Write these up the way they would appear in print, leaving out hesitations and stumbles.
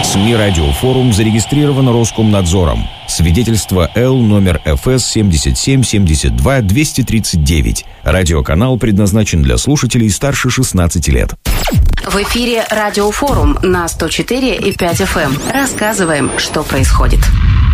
СМИ «Радиофорум» зарегистрировано Роскомнадзором. Свидетельство Л номер ФС 7772-239. Радиоканал предназначен для слушателей старше 16 лет. В эфире «Радиофорум» на 104,5 FM. Рассказываем, что происходит.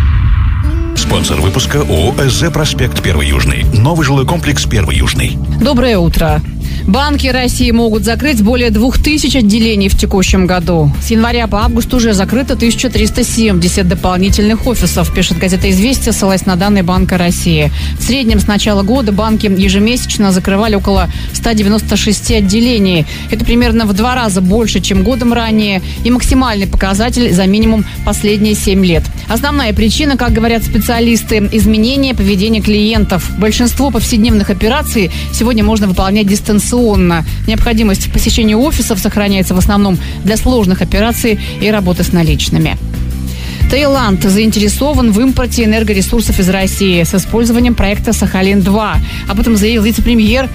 Спонсор выпуска ООО «СЗ Проспект 1 Южный». Новый жилой комплекс 1 Южный. Доброе утро. Банки России могут закрыть более 2000 отделений в текущем году. С января по август уже закрыто 1370 дополнительных офисов, пишет газета «Известия», ссылаясь на данные Банка России. В среднем с начала года банки ежемесячно закрывали около 196 отделений. Это примерно в 2 раза больше, чем годом ранее, и максимальный показатель за минимум последние 7 лет. Основная причина, как говорят специалисты, изменение поведения клиентов. Большинство повседневных операций сегодня можно выполнять дистанционно. Необходимость в посещении офисов сохраняется в основном для сложных операций и работы с наличными. Таиланд заинтересован в импорте энергоресурсов из России с использованием проекта «Сахалин-2». Об этом заявил вице-премьер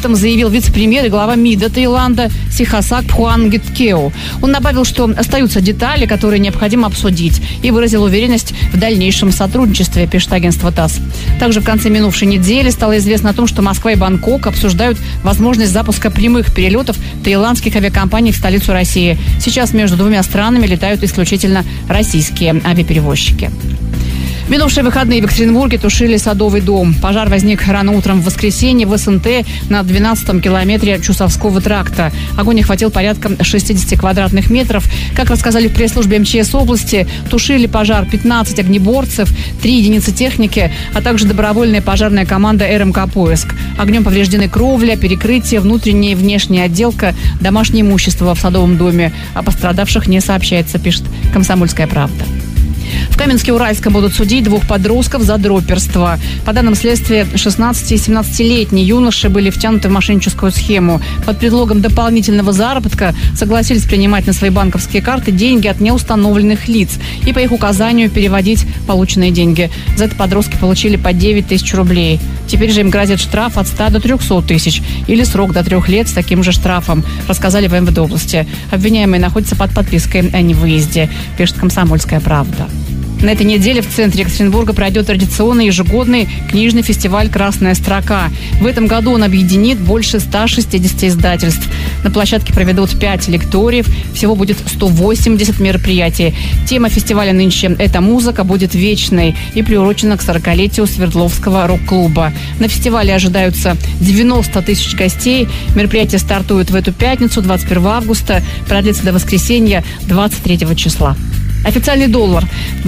и глава МИДа Таиланда Сихасак Пхуангиткео. Он добавил, что остаются детали, которые необходимо обсудить, и выразил уверенность в дальнейшем сотрудничестве, пишет агентство ТАСС. Также в конце минувшей недели стало известно о том, что Москва и Бангкок обсуждают возможность запуска прямых перелетов таиландских авиакомпаний в столицу России. Сейчас между двумя странами летают исключительно российские авиаперевозчики. В минувшие выходные в Екатеринбурге тушили Садовый дом. Пожар возник рано утром в воскресенье в СНТ на 12-м километре Чусовского тракта. Огонь охватил порядка 60 квадратных метров. Как рассказали в пресс-службе МЧС области, тушили пожар 15 огнеборцев, 3 единицы техники, а также добровольная пожарная команда РМК «Поиск». Огнем повреждены кровля, перекрытие, внутренняя и внешняя отделка, домашнее имущество в Садовом доме. О пострадавших не сообщается, пишет «Комсомольская правда». В Каменске-Уральском будут судить 2 подростков за дроперство. По данным следствия, 16 и 17-летние юноши были втянуты в мошенническую схему. Под предлогом дополнительного заработка согласились принимать на свои банковские карты деньги от неустановленных лиц и по их указанию переводить полученные деньги. За это подростки получили по 9 тысяч рублей. Теперь же им грозит штраф от 100 до 300 тысяч или срок до 3 лет с таким же штрафом, рассказали в МВД области. Обвиняемые находятся под подпиской о невыезде, пишет «Комсомольская правда». На этой неделе в центре Екатеринбурга пройдет традиционный ежегодный книжный фестиваль «Красная строка». В этом году он объединит больше 160 издательств. На площадке проведут 5 лекториев. Всего будет 180 мероприятий. Тема фестиваля нынче «Эта музыка будет вечной» и приурочена к 40-летию Свердловского рок-клуба. На фестивале ожидаются 90 тысяч гостей. Мероприятие стартует в эту пятницу, 21 августа, продлится до воскресенья, 23 числа. Официальный доллар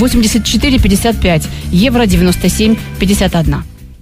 84,55, евро 97,51.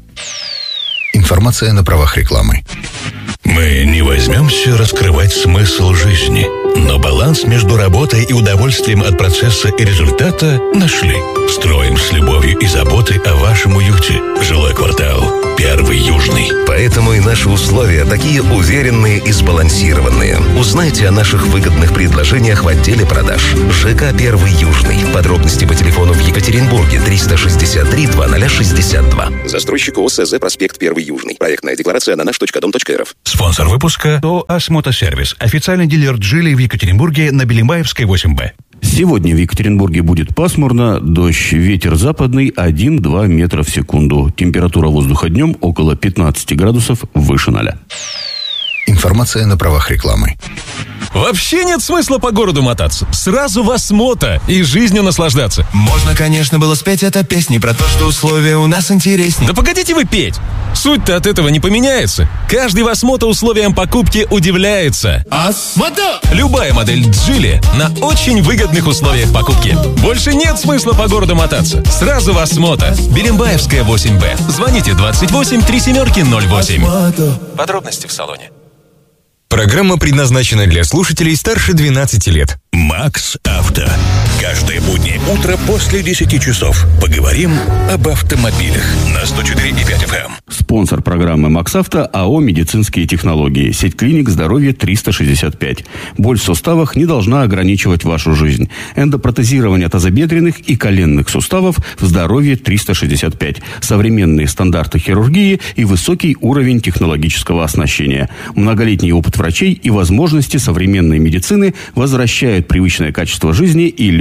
Информация на правах рекламы. Мы не возьмемся раскрывать смысл жизни, но баланс между работой и удовольствием от процесса и результата нашли. Строим с любовью и заботой о вашем уюте. Жилой квартал 1 Южный. Поэтому и наши условия такие уверенные и сбалансированные. Узнайте о наших выгодных предложениях в отделе продаж. ЖК 1 Южный. Подробности по телефону в Екатеринбурге 363 2062. Застройщик ООО «СЗ Проспект 1 Южный». Проектная декларация на наш.дом.рф. Спонсор выпуска ООО «Асмотосервис». Официальный дилер «Джили» в Екатеринбурге на Белимбаевской 8Б. Сегодня в Екатеринбурге будет пасмурно, дождь, ветер западный 1-2 метра в секунду. Температура воздуха днем около 15 градусов выше 0. Информация на правах рекламы. Вообще нет смысла по городу мотаться. Сразу в Осмото и жизнью наслаждаться. Можно, конечно, было спеть это песни про то, что условия у нас интереснее. Да погодите вы петь. Суть-то от этого не поменяется. Каждый в Осмото условиям покупки удивляется. Осмото! Любая модель Джили на очень выгодных условиях покупки. Больше нет смысла по городу мотаться. Сразу в Осмото. Белимбаевская 8Б. Звоните 28 37 08. Подробности в салоне. Программа предназначена для слушателей старше 12 лет. Макс Авто. Каждое буднее утро после 10 часов. Поговорим об автомобилях на 104,5 FM. Спонсор программы «Макс Авто» АО «Медицинские технологии». Сеть клиник «Здоровье 365». Боль в суставах не должна ограничивать вашу жизнь. Эндопротезирование тазобедренных и коленных суставов в «Здоровье 365». Современные стандарты хирургии и высокий уровень технологического оснащения. Многолетний опыт врачей и возможности современной медицины возвращают привычное качество жизни и легкость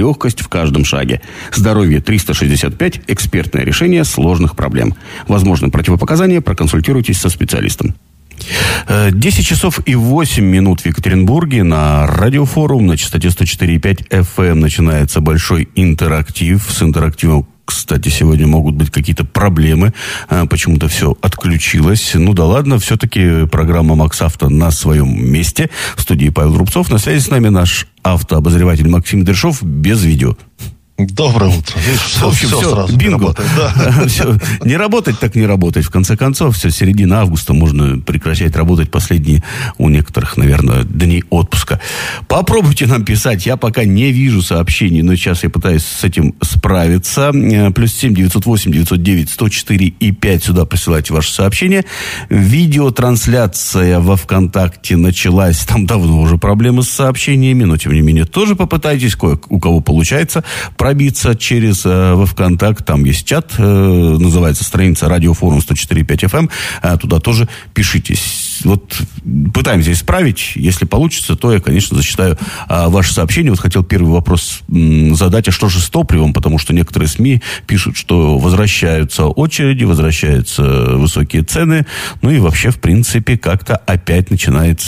легкость в каждом шаге. Здоровье 365 – экспертное решение сложных проблем. Возможны противопоказания, проконсультируйтесь со специалистом. 10 часов и 8 минут в Екатеринбурге. На Радиофорум на частоте 104,5 FM начинается большой интерактив. С интерактивом, кстати, сегодня могут быть какие-то проблемы. Почему-то все отключилось. Ну да ладно, все-таки программа «МаксАвто» на своем месте. В студии Павел Рубцов. На связи с нами наш автообозреватель Максим Дершов без видео. Доброе утро. Все сразу бинго. Не работать так не работать. В конце концов, все, середина августа можно прекращать работать. Последние у некоторых, наверное, дни отпуска. Попробуйте нам писать. Я пока не вижу сообщений, но сейчас я пытаюсь с этим справиться. +7 908 909 104 и 5. Сюда присылайте ваши сообщения. Видеотрансляция во ВКонтакте началась. Там давно уже проблемы с сообщениями, но тем не менее тоже попытайтесь. У кого получается пробиться через ВКонтакт. Там есть чат, называется страница Радиофорум 104,5 FM. Туда тоже пишитесь. Вот пытаемся исправить. Если получится, то я, конечно, зачитаю ваши сообщения. Вот хотел первый вопрос задать. А что же с топливом? Потому что некоторые СМИ пишут, что возвращаются очереди, возвращаются высокие цены. Ну и вообще, в принципе, как-то опять начинает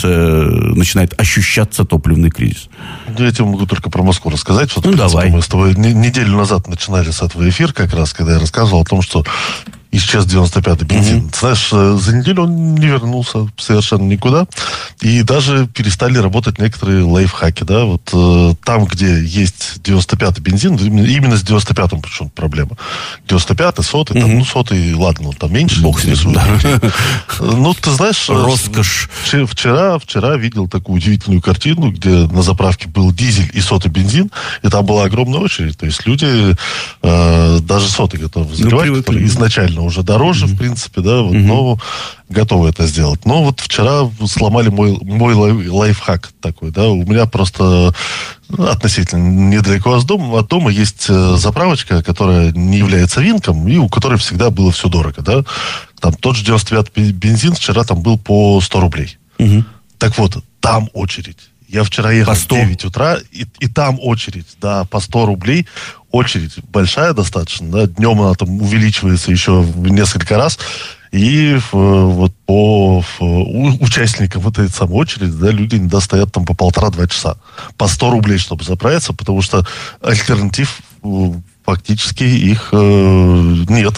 ощущаться топливный кризис. Я тебе могу только про Москву рассказать. Вот, давай. Мы с тобой неделю назад начинали с этого эфир, как раз, когда я рассказывал о том, что исчез 95-й бензин. Знаешь, за неделю он не вернулся совершенно никуда. И даже перестали работать некоторые лайфхаки, да. Вот там, где есть 95-й бензин, именно с 95-м причем проблема. 95-й, 100-й, там, 100-й, ладно, он там меньше. Бог с ним, да. Ну, ты знаешь... Роскошь. Вчера видел такую удивительную картину, где на заправке был дизель и 100-й бензин, и там была огромная очередь. То есть люди даже 100-й готовы заливать, которые изначально уже дороже, в принципе, да, вот, но готовы это сделать. Но вот вчера сломали мой лайфхак такой, да, у меня просто относительно недалеко от дома есть заправочка, которая не является Винком, и у которой всегда было все дорого, да. Там тот же 95-й бензин вчера там был по 100 рублей. Так вот, там очередь. Я вчера ехал в 9 утра, и там очередь, да, по 100 рублей. Очередь большая достаточно, да, днем она там увеличивается еще в несколько раз. И вот по участникам этой самой очереди, да, люди иногда стоят там по 1,5-2 часа. По 100 рублей, чтобы заправиться, потому что альтернатив фактически их нет.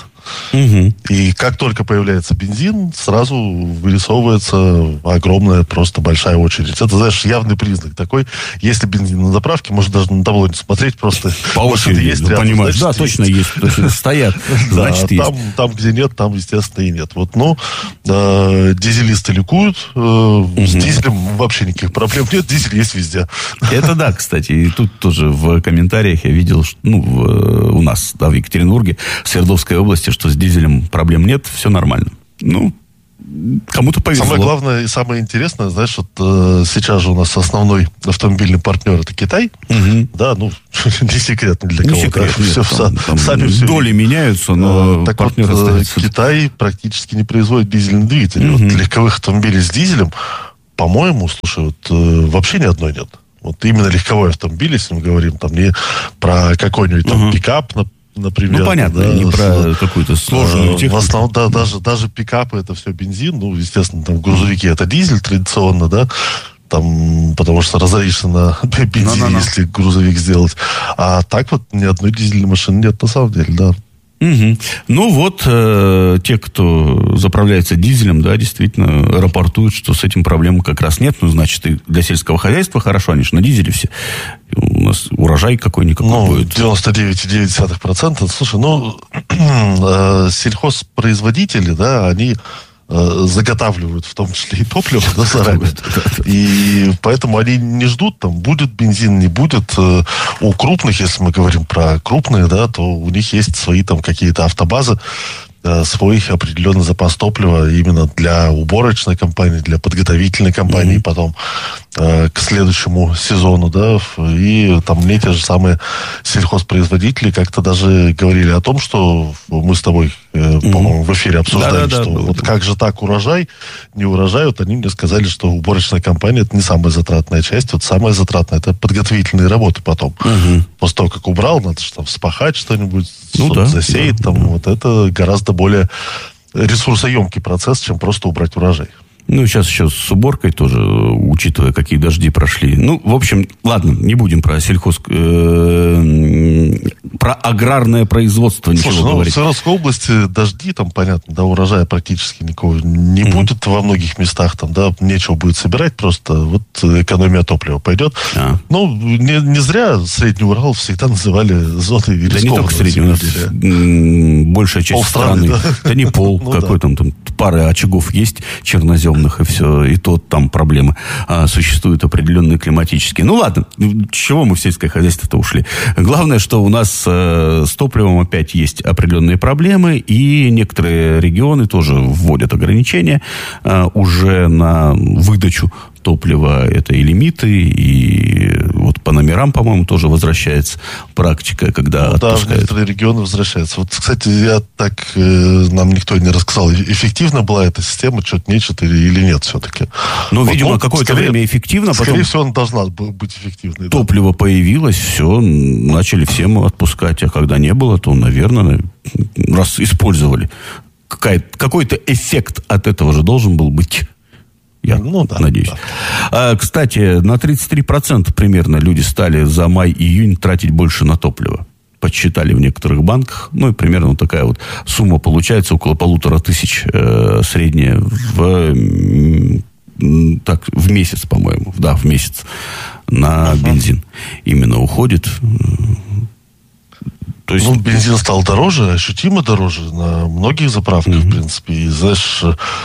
И как только появляется бензин, сразу вырисовывается огромная, просто большая очередь. Это, знаешь, явный признак такой. Если бензин на заправке, может даже на табло не смотреть, просто... По очереди, есть рядом, понимаешь, значит, да, точно есть. Точно стоят, значит, есть. Там, где нет, там, естественно, и нет. Вот, ну, дизелисты ликуют. С дизелем вообще никаких проблем нет. Дизель есть везде. Это да, кстати. И тут тоже в комментариях я видел, что, у нас, да, в Екатеринбурге, в Свердловской области, что с дизелем проблем нет, все нормально. Ну, кому-то повезло. Самое главное и самое интересное, знаешь, вот сейчас же у нас основной автомобильный партнер — это Китай. Да, ну, не секрет ни для кого. Не секрет, да? Там сами доли меняются, но так партнер вот, остается. Китай практически не производит дизельные двигатели. Вот легковых автомобилей с дизелем, по-моему, слушай, вот вообще ни одной нет. Вот именно легковой автомобиль, если мы говорим там не про какой-нибудь там пикап, например. Ну, понятно, да, не про какую-то сложную технику. В основном, да, даже пикапы — это все бензин. Ну, естественно, там грузовики — это дизель традиционно, да. Там, потому что разоришься на бензине, если грузовик сделать. А так вот ни одной дизельной машины нет на самом деле, да. Ну вот, те, кто заправляется дизелем, да, действительно рапортуют, что с этим проблем как раз нет. Ну, значит, и для сельского хозяйства хорошо, они же на дизеле все. У нас урожай какой-никакой будет. 99,9%. Слушай, сельхозпроизводители, да, они заготавливают в том числе и топливо, да, заранее. И поэтому они не ждут, там, будет бензин, не будет. У крупных, если мы говорим про крупные, да, то у них есть свои там какие-то автобазы, свой определенный запас топлива именно для уборочной компании, для подготовительной компании потом. к следующему сезону, да, и там мне те же самые сельхозпроизводители как-то даже говорили о том, что мы с тобой, по-моему, в эфире обсуждали, что вот как же так урожай, не урожай, вот они мне сказали, что уборочная кампания это не самая затратная часть, вот самая затратная это подготовительные работы потом. После того, как убрал, надо же там вспахать что-нибудь, засеять, вот это гораздо более ресурсоемкий процесс, чем просто убрать урожай. Ну, сейчас еще с уборкой тоже, учитывая, какие дожди прошли. Ну, в общем, ладно, не будем про про аграрное производство ничего говорить. В Свердловской области дожди, там, понятно, да, урожая практически никого не будет во многих местах, там, да, нечего будет собирать, просто вот экономия топлива пойдет. Ну, не зря Средний Урал всегда называли зоной рискованного. Да не только Средний, у нас большая часть страны. Да не пол, какой там пары очагов есть черноземных, и все, и то там проблемы существуют определенные климатические. Ну ладно, с чего мы в сельское хозяйство-то ушли? Главное, что у нас с топливом опять есть определенные проблемы, и некоторые регионы тоже вводят ограничения уже на выдачу топлива. Это и лимиты, и вот по номерам, по-моему, тоже возвращается практика, когда отпускают. Да, в некоторые регионы возвращается. Вот, кстати, нам никто не рассказал, эффективна была эта система, что-то нечто или нет все-таки. Ну, вот, видимо, какое-то время эффективно. Скорее всего, она должна быть эффективной. Топливо появилось, все, начали всем отпускать, а когда не было, то, наверное, раз использовали, какой-то эффект от этого же должен был быть. Я надеюсь. Да. Кстати, на 33% примерно люди стали за май-июнь тратить больше на топливо. Подсчитали в некоторых банках. Ну, и примерно вот такая вот сумма получается, около 1500 средняя в месяц, по-моему. Да, в месяц на бензин именно уходит. То есть... бензин стал дороже, ощутимо дороже на многих заправках, в принципе. И, знаешь,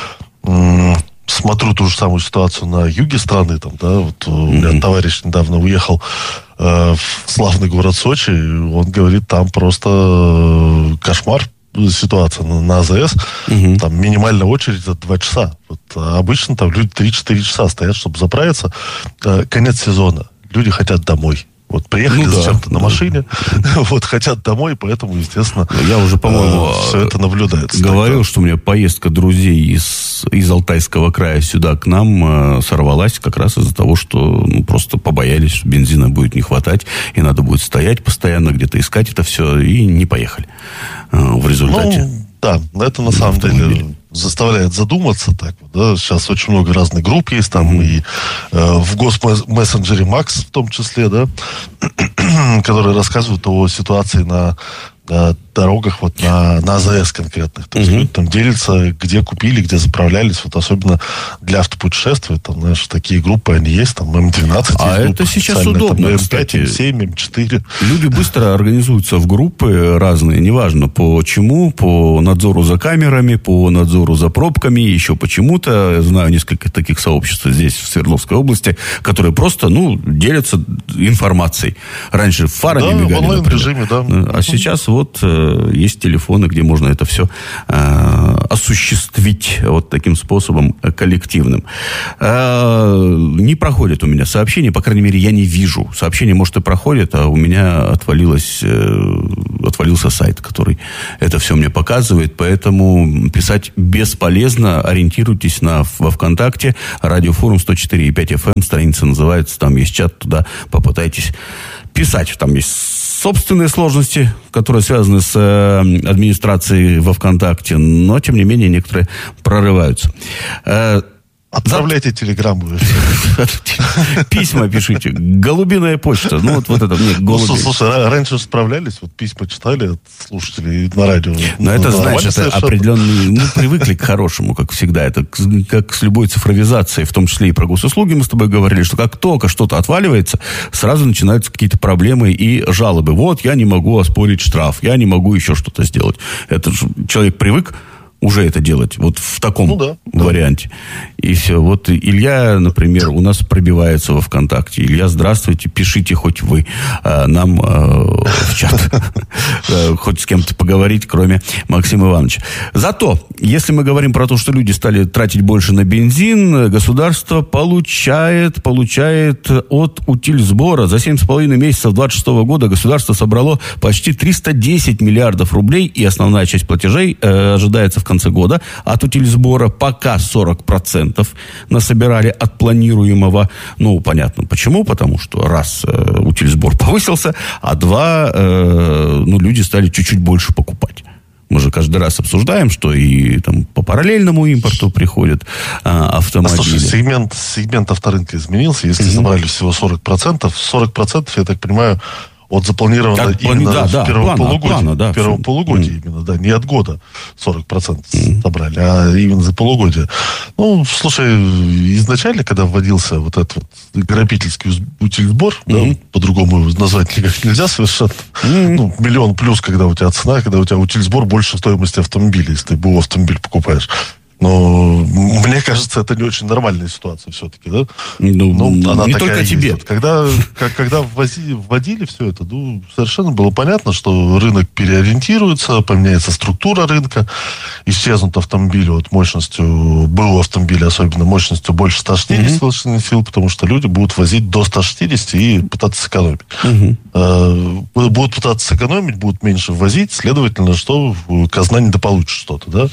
смотрю ту же самую ситуацию на юге страны, там, да, вот у меня товарищ недавно уехал в славный город Сочи, он говорит, там просто кошмар ситуация на АЗС, там минимальная очередь за 2 часа. Вот, обычно там люди 3-4 часа стоят, чтобы заправиться. Конец сезона, люди хотят домой. Вот приехали зачем-то на машине, вот хотят домой, поэтому, естественно, я уже, по-моему, все это наблюдается. Говорил, что у меня поездка друзей из Алтайского края сюда к нам сорвалась как раз из-за того, что просто побоялись, что бензина будет не хватать, и надо будет стоять постоянно, где-то искать это все, и не поехали в результате. Да, это на самом деле заставляет задуматься. Так, да. Сейчас очень много разных групп есть, там и в госмессенджере Макс в том числе, да, которые рассказывают о ситуации на дорогах, вот на АЗС конкретных. То есть люди там делятся, где купили, где заправлялись, вот особенно для автопутешествий, там, знаешь, такие группы, они есть, там М12. А это сейчас удобно, там, кстати. М5, М7, М4. Люди быстро организуются в группы разные, неважно по чему, по надзору за камерами, по надзору за пробками, еще почему-то. Я знаю несколько таких сообществ здесь, в Свердловской области, которые просто, делятся информацией. Раньше фары не мигали, в онлайн-режиме, да. А сейчас вот есть телефоны, где можно это все осуществить вот таким способом коллективным. Не проходят у меня сообщения, по крайней мере, я не вижу. Сообщения, может, и проходят, а у меня отвалился сайт, который это все мне показывает, поэтому писать бесполезно. Ориентируйтесь во ВКонтакте, радиофорум 104.5 FM, страница называется, там есть чат, туда попытайтесь писать. Там есть собственные сложности, которые связаны с администрацией во ВКонтакте, но, тем не менее, некоторые прорываются. Отправляйте телеграмму. Письма пишите. Голубиная почта. Вот это мне голуби. Слушай, раньше справлялись, вот письма читали от слушателей на радио. Но это, знаешь, это определенный... привыкли к хорошему, как всегда. Это как с любой цифровизацией, в том числе и про госуслуги мы с тобой говорили, что как только что-то отваливается, сразу начинаются какие-то проблемы и жалобы. Вот, я не могу оспорить штраф, я не могу еще что-то сделать. Это человек привык уже это делать, вот в таком варианте. И все. Вот Илья, например, у нас пробивается во ВКонтакте. Илья, здравствуйте, пишите хоть вы нам в чат. Хоть с кем-то поговорить, кроме Максима Ивановича. Зато, если мы говорим про то, что люди стали тратить больше на бензин, государство получает от утильсбора. За 7,5 месяцев 2026 года государство собрало почти 310 миллиардов рублей, и основная часть платежей ожидается в конце года. От утильсбора пока 40% насобирали от планируемого. Ну, понятно почему. Потому что раз утильсбор повысился, а два, люди стали чуть-чуть больше покупать. Мы же каждый раз обсуждаем, что и там по параллельному импорту приходят автомобили. Слушай, сегмент авторынка изменился. Если забрали всего 40%, я так понимаю, от запланированного именно в первом полугодии именно, да, не от года 40% собрали, а именно за полугодие. Ну, слушай, изначально, когда вводился вот этот вот грабительский утильсбор, по-другому его назвать никак нельзя совершенно, миллион плюс, когда у тебя цена, когда у тебя утильсбор больше стоимости автомобиля, если ты БУ автомобиль покупаешь. Но мне кажется, это не очень нормальная ситуация все-таки, да? Она не только тебе. Когда вводили все это, совершенно было понятно, что рынок переориентируется, поменяется структура рынка, исчезнут автомобили вот мощностью, БУ автомобиля, особенно мощностью больше 160 лошадиных сил, потому что люди будут возить до 160 и пытаться сэкономить. Будут пытаться сэкономить, будут меньше ввозить, следовательно, что казна недополучит что-то, да?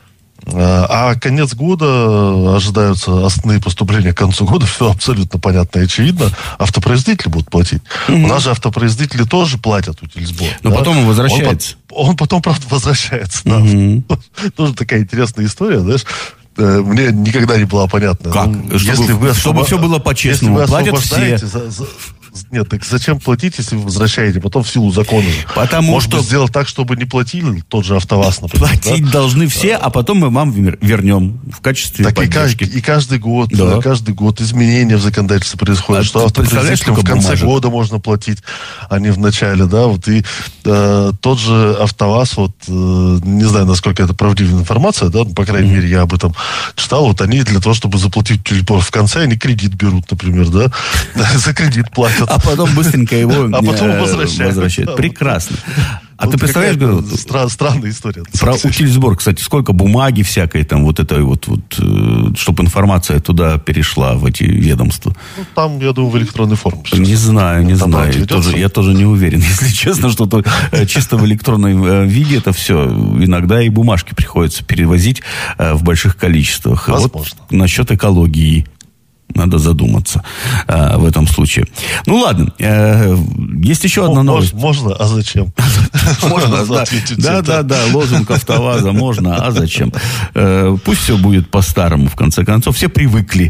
А конец года, ожидаются основные поступления к концу года, все абсолютно понятно и очевидно. Автопроизводители будут платить. У нас же автопроизводители тоже платят утильсбор. Но потом он возвращается. Он потом, правда, возвращается. Да. Тоже такая интересная история, знаешь. Мне никогда не была понятна. Как? Чтобы все было по-честному. Платят все. Нет, так зачем платить, если вы возвращаете потом в силу закона? Может быть, сделать так, чтобы не платили тот же АвтоВАЗ, например. Платить должны все, а потом мы вам вернем в качестве поддержки. И каждый год изменения в законодательстве происходят, что автопроизводителям в конце года можно платить, а не в начале, да, вот и тот же АвтоВАЗ, вот, не знаю, насколько это правдивая информация, да, по крайней мере, я об этом читал, вот они для того, чтобы заплатить утильсбор в конце, они кредит берут, например, да, за кредит платят. А потом быстренько его возвращают. Прекрасно. А ты представляешь, странная история. Про утильсбор, кстати, сколько бумаги всякой там, вот этой вот, чтобы информация туда перешла, в эти ведомства? Там, я думаю, в электронной форме. Не знаю. Я тоже не уверен, если честно, что-то чисто в электронном виде это все. Иногда и бумажки приходится перевозить в больших количествах. Возможно. Вот насчет экологии. Надо задуматься в этом случае. Ну, ладно. Есть еще одна новость. Можно, а зачем? Можно, да. Лозунг АвтоВАЗа можно, а зачем? Пусть все будет по-старому, в конце концов. Все привыкли,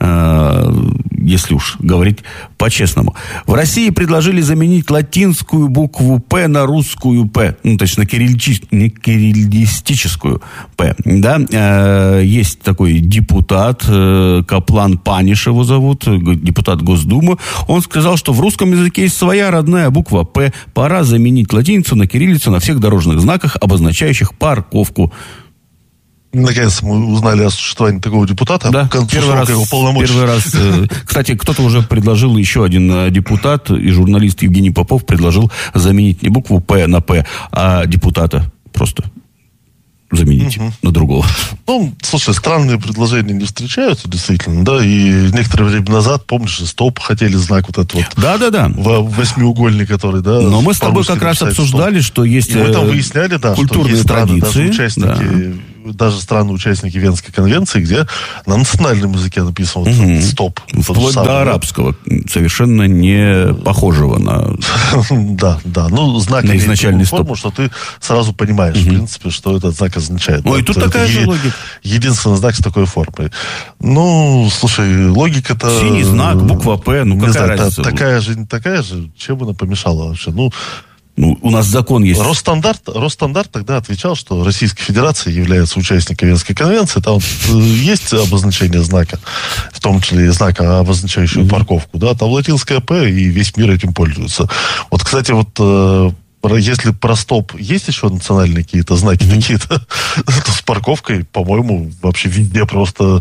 если уж говорить по-честному. В России предложили заменить латинскую букву «П» на русскую «П». Ну, точно, кириллистическую «П». Да? Есть такой депутат, Каплан Паниш его зовут, депутат Госдумы. Он сказал, что в русском языке есть своя родная буква «П». Пора заменить латиницу на кириллицу на всех дорожных знаках, обозначающих парковку. Наконец мы узнали о существовании такого депутата. Да, первый раз. Кстати, кто-то уже предложил, еще один депутат и журналист Евгений Попов предложил заменить не букву «П» на «П», а депутата просто заменить на другого. Ну, слушай, странные предложения не встречаются, действительно, да, и некоторое время назад, помнишь, «Стоп» хотели знак вот этот вот. Да. Восьмиугольник, который, да. Но мы с тобой как раз обсуждали, что есть мы там выясняли, да, культурные что есть традиции. Даже страны-участники Венской конвенции, где на национальном языке написано «стоп». Вплоть до арабского, совершенно не похожего на... Да. Ну, знак на изначальный форму, что ты сразу понимаешь, в принципе, что этот знак означает. Ну, и тут такая же логика. Единственный знак с такой формой. Ну, слушай, логика-то... Синий знак, буква «П», ну какая разница? Такая же, чем она помешала вообще? Ну, у нас закон есть. Росстандарт тогда отвечал, что Российская Федерация является участником Венской конвенции. Там есть обозначение знака, в том числе и знака, обозначающего парковку. Да? Там латинское «П», и весь мир этим пользуется. Вот, кстати, если про стоп есть еще национальные какие-то знаки какие-то, то с парковкой, по-моему, вообще везде просто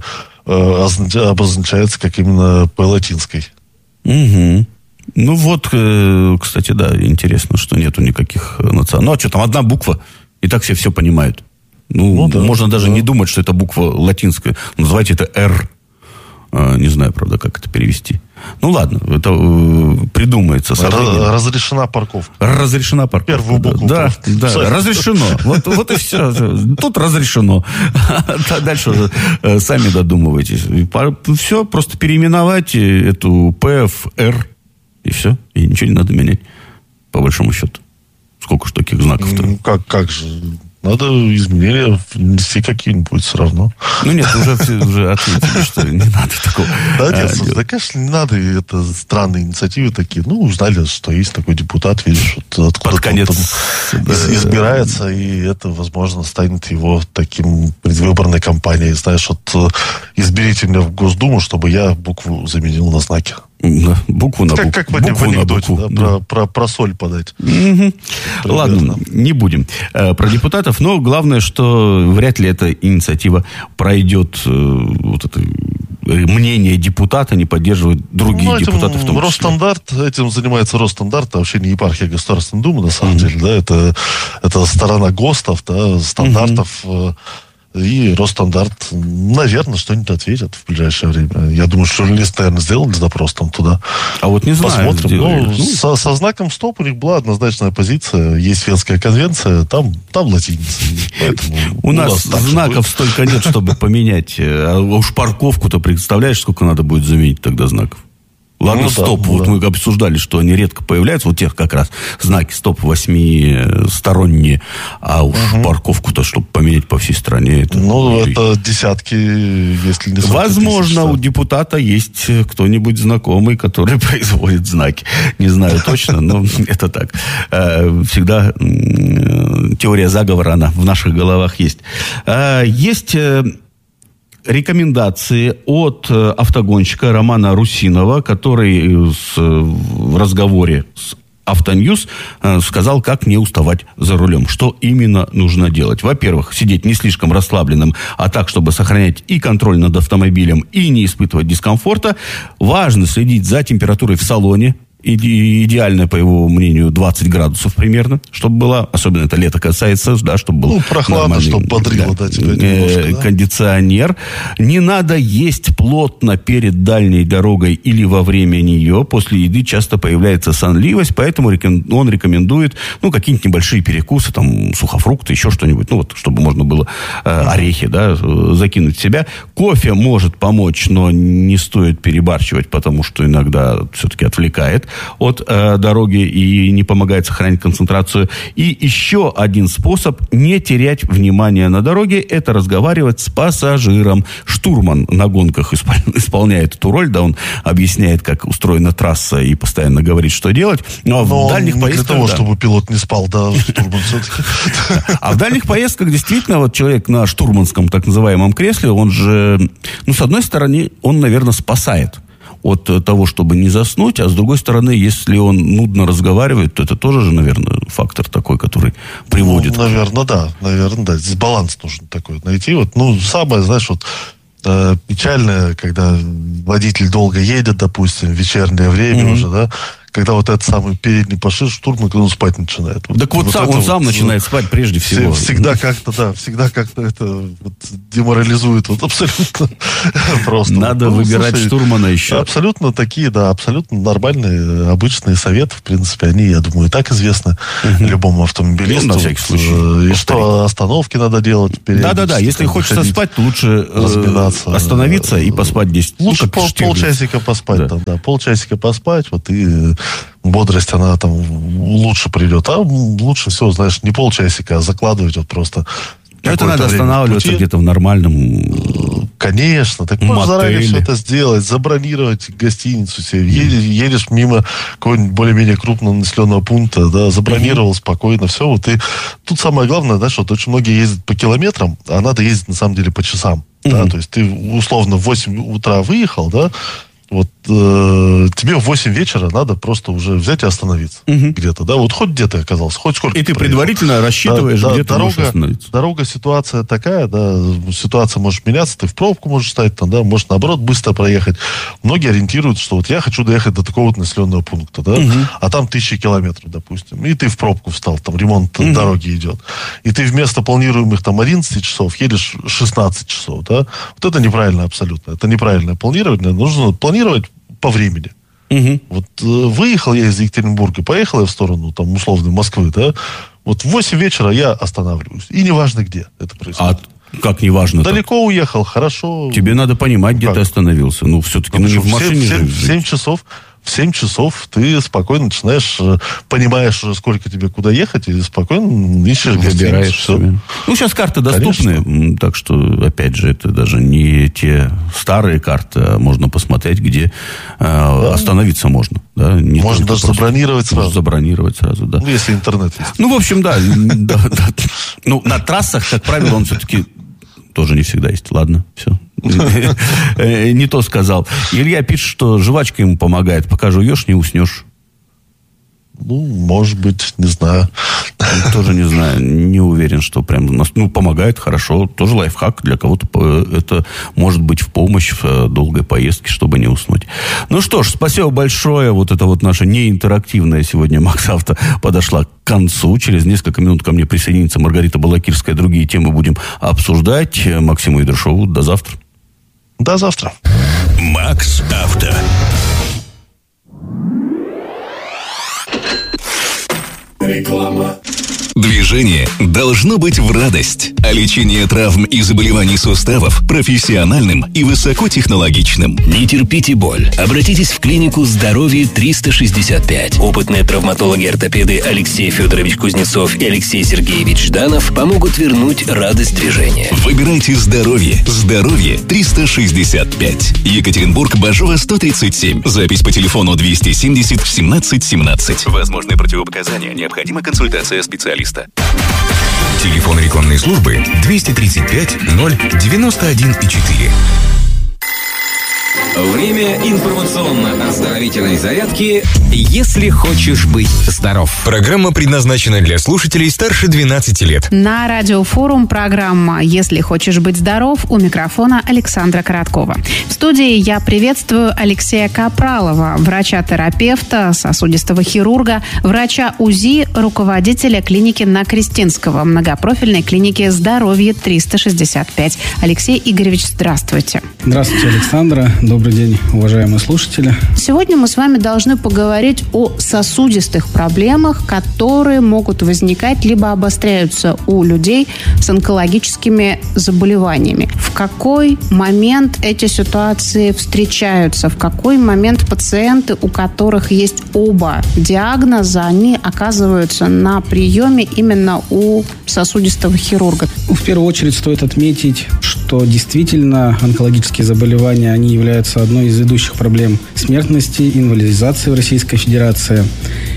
обозначается как именно по латинской. Угу. Ну вот, кстати, да, интересно, что нету никаких национальных. Ну, а что, там одна буква, и так все понимают. Ну да, можно даже не думать, что это буква латинская. Называйте это «Р». Не знаю, правда, как это перевести. Ну, ладно, это придумается. Разрешена парковка. Разрешена парковка. Первую букву. Да, разрешено. Вот и все. Тут разрешено. Дальше сами додумывайтесь. Все, просто переименовать эту П в Р. И все. И ничего не надо менять. По большому счету. Сколько ж таких знаков-то? Как же... Надо изменения внести какие-нибудь все равно. Ну нет, уже ответили, что не надо такого. Да, конечно, не надо. Это странные инициативы такие. Ну, узнали, что есть такой депутат, видишь, откуда-то он избирается, и это, возможно, станет его таким предвыборной кампанией. Знаешь, изберите меня в Госдуму, чтобы я букву заменил на знаки. Букву на букву. Как в анекдоте, про соль подать. Ладно, не будем про депутатов, но главное, что вряд ли эта инициатива пройдет, вот это мнение депутата не поддерживает другие депутаты в том числе. Росстандарт, этим занимается Росстандарт, а вообще не епархия Государственной Думы, на самом деле, да, это сторона ГОСТов, да, стандартов. И Росстандарт, наверное, что-нибудь ответит в ближайшее время. Я думаю, что журналисты, наверное, сделали запрос там туда. А вот не знаю. Посмотрим. Со знаком стоп у них была однозначная позиция. Есть Венская конвенция, там латиница. У нас знаков столько нет, чтобы поменять. А уж парковку-то представляешь, сколько надо будет заменить тогда знаков? Ладно, стоп. Вот мы обсуждали, что они редко появляются. Вот тех как раз знаки стоп 8-сторонние. А уж парковку-то, чтобы поменять по всей стране. Это десятки, если не сотни. Возможно, у депутата есть кто-нибудь знакомый, который производит знаки. Не знаю точно, но это так. Всегда теория заговора, она в наших головах есть. Есть... рекомендации от автогонщика Романа Русинова, который в разговоре с Автоньюз сказал, как не уставать за рулем. Что именно нужно делать? Во-первых, сидеть не слишком расслабленным, а так, чтобы сохранять и контроль над автомобилем, и не испытывать дискомфорта. Важно следить за температурой в салоне. Идеально, по его мнению, 20 градусов примерно, чтобы было, особенно это лето касается, да, чтобы был прохладно, чтобы бодрило, да, тебя немножко, кондиционер. Не надо есть плотно перед дальней дорогой или во время нее. После еды часто появляется сонливость, поэтому он рекомендует, какие-нибудь небольшие перекусы, там, сухофрукты, еще что-нибудь, чтобы можно было орехи, да, закинуть в себя. Кофе может помочь, но не стоит перебарщивать, потому что иногда все-таки отвлекает от дороги и не помогает сохранить концентрацию. И еще один способ не терять внимание на дороге — это разговаривать с пассажиром. Штурман на гонках исполняет эту роль, да, он объясняет, как устроена трасса и постоянно говорит, что делать. Но в дальних поездках... Для того, чтобы пилот не спал, да, штурман все-таки. А в дальних поездках действительно вот человек на штурманском так называемом кресле, он же, с одной стороны, он, наверное, спасает от того, чтобы не заснуть, а с другой стороны, если он нудно разговаривает, то это тоже же, наверное, фактор такой, который приводит. Наверное, да. Здесь баланс нужно такой найти. Самое, знаешь, печальное, когда водитель долго едет, допустим, в вечернее время уже, да, когда вот этот самый передний пассажир, штурман, когда он спать начинает. Так он сам начинает спать прежде всего. Всегда как-то это деморализует абсолютно просто. Надо выбирать штурмана еще. Абсолютно такие, абсолютно нормальные, обычные советы, в принципе, они, я думаю, и так известны любому автомобилисту. На всякий случай. И что остановки надо делать. Да, если хочется спать, то лучше остановиться и поспать 10 минут. Лучше полчасика поспать, полчасика поспать, и бодрость, она там лучше придет. А лучше всего, знаешь, не полчасика, а закладывать просто. Это надо останавливаться где-то в нормальном... Конечно. Так можно заранее все это сделать, забронировать гостиницу себе. Едешь мимо какого-нибудь более-менее крупного населенного пункта, да, забронировал спокойно, все. И тут самое главное, знаешь, очень многие ездят по километрам, а надо ездить, на самом деле, по часам. Да? То есть ты, условно, в 8 утра выехал, да, Вот тебе в 8 вечера надо просто уже взять и остановиться где-то, да, вот хоть где ты оказался, хоть сколько. И ты предварительно рассчитываешь, где ты можешь остановиться. Дорога, ситуация такая, да, ситуация может меняться, ты в пробку можешь стать, там, да, может наоборот быстро проехать. Многие ориентируются, что вот я хочу доехать до такого-то населенного пункта, да, а там 1000 километров, допустим, и ты в пробку встал, там ремонт дороги идет, и ты вместо планируемых там 11 часов едешь 16 часов, да, вот это неправильно абсолютно, это неправильное планирование, нужно планировать по времени. Вот выехал я из Екатеринбурга, поехал я в сторону, там, условно, Москвы, да, вот в 8 вечера я останавливаюсь. И неважно, где это происходит. А как неважно? Далеко уехал, хорошо. Тебе надо понимать, где ты остановился. Ну, все-таки не в машине. В 7 часов ты спокойно начинаешь, понимаешь уже, сколько тебе куда ехать, и спокойно ищешь гостиницу. Ну, сейчас карты доступны, конечно. Так что, опять же, это даже не те старые карты, а можно посмотреть, где остановиться можно. Да? Можно даже забронировать сразу. Можно забронировать сразу, да. Ну, если интернет есть. Ну, в общем, да. Ну, на трассах, как правило, он все-таки тоже не всегда есть. Ладно, все. Не то сказал. Илья пишет, что жвачка ему помогает. Пока жуешь, не уснешь. Ну, может быть, не знаю. Тоже не знаю. Не уверен, что прям... Ну, помогает хорошо. Тоже лайфхак. Для кого-то это может быть в помощь в долгой поездке, чтобы не уснуть. Ну что ж, спасибо большое. Вот это вот наша неинтерактивная сегодня МаксАвто подошла к концу. Через несколько минут ко мне присоединится Маргарита Балакирская. Другие темы будем обсуждать. Максиму Идрошову. До завтра. До завтра. МаксАвто. Реклама. Движение должно быть в радость, а лечение травм и заболеваний суставов профессиональным и высокотехнологичным. Не терпите боль. Обратитесь в клинику «Здоровье 365». Опытные травматологи-ортопеды Алексей Федорович Кузнецов и Алексей Сергеевич Жданов помогут вернуть радость движения. Выбирайте здоровье. Здоровье 365. Екатеринбург, Бажова, 137. Запись по телефону 270 17 17. Возможны противопоказания. Необходима консультация специалиста. Телефон рекламной службы 235 091 4. Время информационно-оздоровительной зарядки «Если хочешь быть здоров». Программа предназначена для слушателей старше 12 лет. На радиофорум программа «Если хочешь быть здоров», у микрофона Александра Короткова. В студии я приветствую Алексея Капралова, врача-терапевта, сосудистого хирурга, врача УЗИ, руководителя клиники на Крестинского, многопрофильной клиники «Здоровье 365». Алексей Игоревич, здравствуйте. Здравствуйте, Александра. Добрый день, уважаемые слушатели. Сегодня мы с вами должны поговорить о сосудистых проблемах, которые могут возникать либо обостряются у людей с онкологическими заболеваниями. В какой момент эти ситуации встречаются? В какой момент пациенты, у которых есть оба диагноза, они оказываются на приеме именно у сосудистого хирурга? В первую очередь стоит отметить, что действительно онкологические заболевания, они являются одной из ведущих проблем смертности, инвалидизации в Российской Федерации.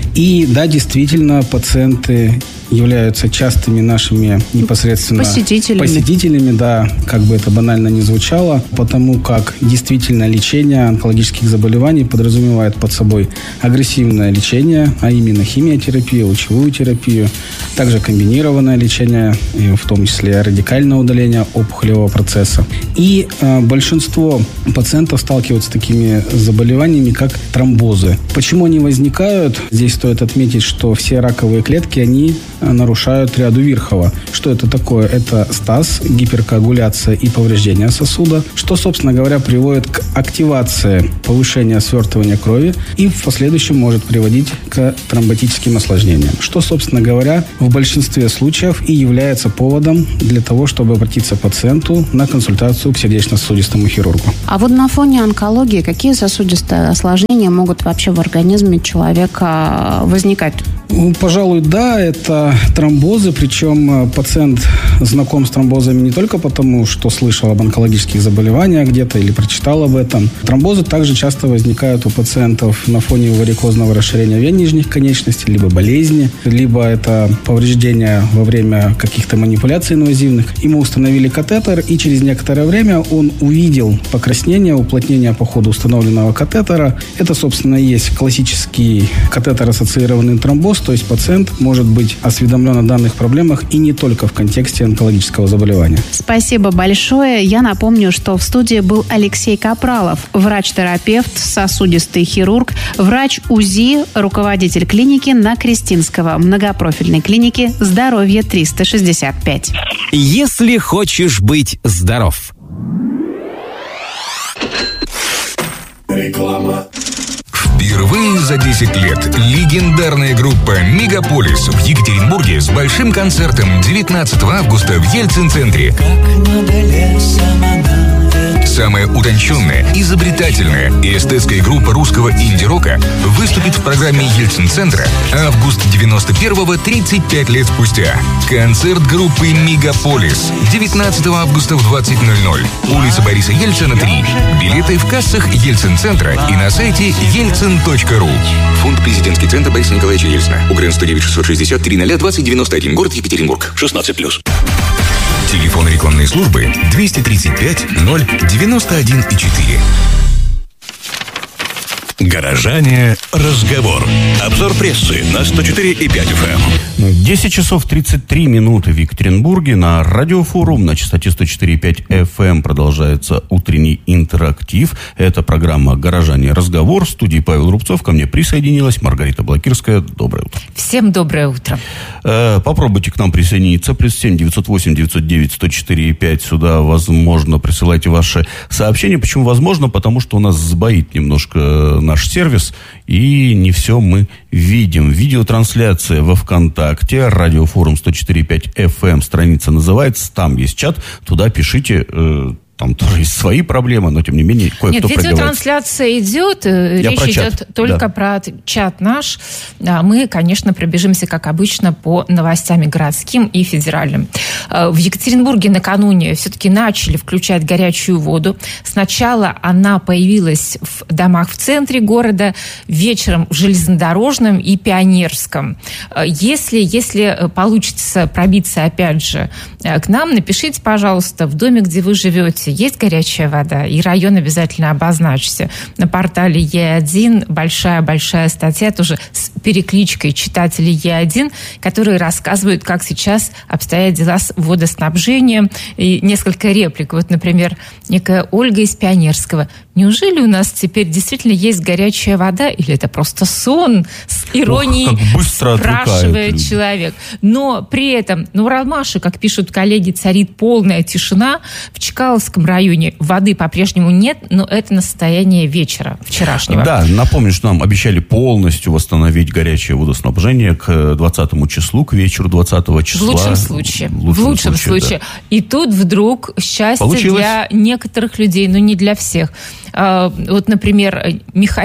И да, действительно, пациенты являются частыми нашими непосредственно посетителями, да, как бы это банально ни звучало, потому как действительно лечение онкологических заболеваний подразумевает под собой агрессивное лечение, а именно химиотерапию, лучевую терапию, также комбинированное лечение, в том числе радикальное удаление опухолевого процесса. И большинство пациентов сталкиваются с такими заболеваниями, как тромбозы. Почему они возникают? Здесь стоит отметить, что все раковые клетки, они нарушают ряду Вирхова. Что это такое? Это стаз, гиперкоагуляция и повреждение сосуда, что, собственно говоря, приводит к активации повышения свертывания крови и в последующем может приводить к тромботическим осложнениям, что, собственно говоря, в большинстве случаев и является поводом для того, чтобы обратиться пациенту на консультацию к сердечно-сосудистому хирургу. А вот на фоне онкологии какие сосудистые осложнения могут вообще в организме человека возникать? Пожалуй, да, это тромбозы, причем пациент знаком с тромбозами не только потому, что слышал об онкологических заболеваниях где-то или прочитал об этом. Тромбозы также часто возникают у пациентов на фоне варикозного расширения вен нижних конечностей, либо болезни, либо это повреждения во время каких-то манипуляций инвазивных. Ему установили катетер, и через некоторое время он увидел покраснение, уплотнение по ходу установленного катетера. Это, собственно, и есть классический катетер-ассоциированный тромбоз, то есть пациент может быть осведомлен о данных проблемах и не только в контексте онкологического заболевания. Спасибо большое. Я напомню, что в студии был Алексей Капралов, врач-терапевт, сосудистый хирург, врач УЗИ, руководитель клиники на Крестинского, многопрофильной клиники «Здоровье 365». Если хочешь быть здоров. Реклама. Впервые за 10 лет легендарная группа «Мегаполис» в Екатеринбурге с большим концертом 19 августа в Ельцин-центре. Самая утонченная, изобретательная и эстетская группа русского инди-рока выступит в программе Ельцин-центра «Август 91-го, 35 лет спустя». Концерт группы «Мегаполис» 19 августа в 20:00. Улица Бориса Ельцина, 3. Билеты в кассах Ельцин-центра и на сайте ельцин.ру. Фонд «Президентский центр Бориса Николаевича Ельцина». УГРН 109 660 300 2091. Город Екатеринбург. 16+. Телефон рекламной службы 235 091 4. Горожане. Разговор. Обзор прессы на 104,5 FM. 10 часов 33 минуты в Екатеринбурге. На радиофорум на частоте 104,5 FM продолжается утренний интерактив. Это программа «Горожане. Разговор». В студии Павел Рубцов. Ко мне присоединилась Маргарита Блакирская. Доброе утро. Всем доброе утро. Попробуйте к нам присоединиться. +7 908 909 104,5. Сюда, возможно, присылайте ваши сообщения. Почему возможно? Потому что у нас сбоит немножко наш сервис, и не все мы видим. Видеотрансляция во ВКонтакте, радиофорум 104,5 FM, страница называется, там есть чат, туда пишите, там тоже есть свои проблемы, но тем не менее кое-кто пробивается. Нет, видеотрансляция идет, речь идет только про чат наш. Мы, конечно, пробежимся, как обычно, по новостям городским и федеральным. В Екатеринбурге накануне все-таки начали включать горячую воду. Сначала она появилась в домах в центре города, вечером в железнодорожном и Пионерском. Если получится пробиться, опять же, к нам, напишите, пожалуйста, в доме, где вы живете, есть горячая вода, и район обязательно обозначьте. На портале Е1 большая статья тоже с перекличкой читателей Е1, которые рассказывают, как сейчас обстоят дела с водоснабжением, и несколько реплик. Вот, например, некая Ольга из Пионерского. Неужели у нас теперь действительно есть горячая вода, или это просто сон? С иронией спрашивает человек. Но при этом на Уралмаше, как пишут коллеги, царит полная тишина. В Чкаловском районе воды по-прежнему нет, но это на состояние вечера вчерашнего. Да, напомню, что нам обещали полностью восстановить горячее водоснабжение к 20 числу, к вечеру 20 числа. В лучшем случае. В лучшем случае. Да. И тут вдруг счастье получилось для некоторых людей, но не для всех. Вот, например,